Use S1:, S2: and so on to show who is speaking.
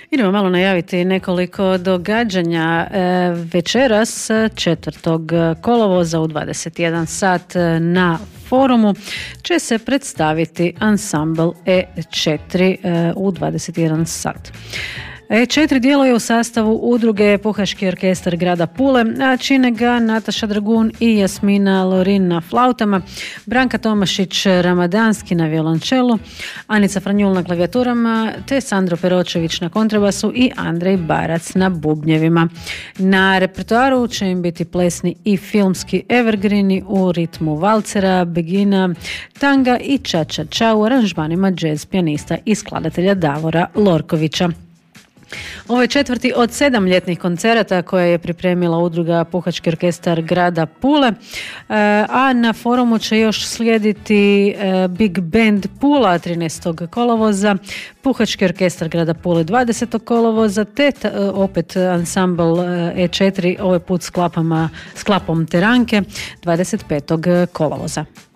S1: Idemo malo najaviti nekoliko događanja. Večeras 4. kolovoza u 21 sat na forumu će se predstaviti ansambl E4 u 21 sat. E4 djeluje u sastavu udruge Puhački orkestar grada Pule, a čine ga Nataša Dragun i Jasmina Lorin na flautama, Branka Tomašić Ramadanski na violončelu, Anica Franjul na klavijaturama, te Sandro Peročević na kontrabasu i Andrej Barac na bubnjevima. Na repertoaru će im biti plesni i filmski evergreeni u ritmu valcera, begina, tanga i ča-ča-ča u aranžmanima jazz pijanista i skladatelja Davora Lorkovića. Ovo je 4. od 7 ljetnih koncerata koje je pripremila udruga Puhački orkestar grada Pule, a na forumu će još slijediti Big Band Pula 13. kolovoza, Puhački orkestar grada Pule 20. kolovoza, te opet ansambl E4, ovaj put s klapom Teranke 25. kolovoza.